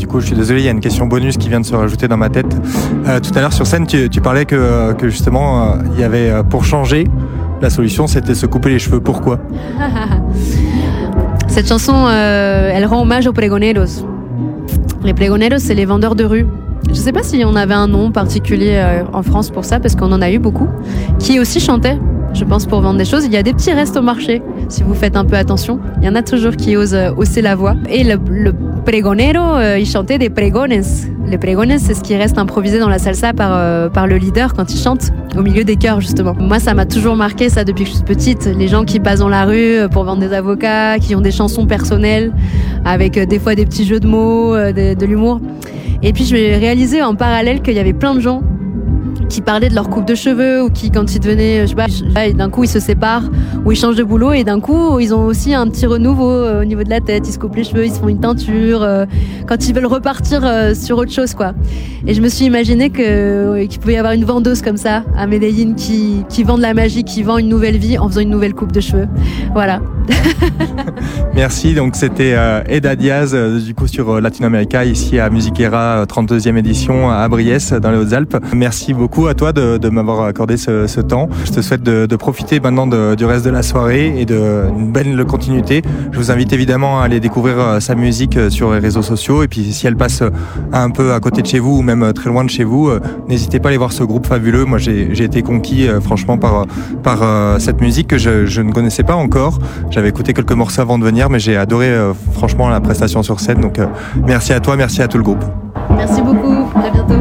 coup, je suis désolé, il y a une question bonus qui vient de se rajouter dans ma tête. Tout à l'heure sur scène, tu parlais que justement, il y avait pour changer, la solution c'était se couper les cheveux. Pourquoi? Cette chanson, elle rend hommage aux pregoneros. Les pregoneros, c'est les vendeurs de rue. Je ne sais pas si on avait un nom particulier en France pour ça, parce qu'on en a eu beaucoup, qui aussi chantaient, je pense, pour vendre des choses. Il y a des petits restes au marché, si vous faites un peu attention. Il y en a toujours qui osent hausser la voix. Et le pregonero, il chantait des pregones. Les pregones, c'est ce qui reste improvisé dans la salsa par le leader quand il chante, au milieu des chœurs, justement. Moi, ça m'a toujours marqué, ça, depuis que je suis petite. Les gens qui passent dans la rue pour vendre des avocats, qui ont des chansons personnelles, avec des fois des petits jeux de mots, de l'humour. Et puis, je vais réaliser en parallèle qu'il y avait plein de gens qui parlaient de leur coupe de cheveux ou qui, quand ils devenaient, je sais pas, et d'un coup ils se séparent ou ils changent de boulot et d'un coup ils ont aussi un petit renouveau au niveau de la tête, ils se coupent les cheveux, ils se font une teinture quand ils veulent repartir sur autre chose, quoi. Et je me suis imaginé qu'il pouvait y avoir une vendeuse comme ça à Medellín qui vend de la magie, qui vend une nouvelle vie en faisant une nouvelle coupe de cheveux. Voilà. Merci, donc c'était Eda Diaz du coup sur Latinoamérica ici à Musiquera 32e édition à Briès dans les Hautes-Alpes. Merci beaucoup à toi de m'avoir accordé ce temps. Je te souhaite de profiter maintenant du reste de la soirée et d'une belle continuité. Je vous invite évidemment à aller découvrir sa musique sur les réseaux sociaux et puis si elle passe un peu à côté de chez vous ou même très loin de chez vous, n'hésitez pas à aller voir ce groupe fabuleux. Moi j'ai été conquis franchement par cette musique que je ne connaissais pas encore. J'avais écouté quelques morceaux avant de venir, mais j'ai adoré franchement la prestation sur scène. Donc merci à toi, merci à tout le groupe. Merci beaucoup, à bientôt.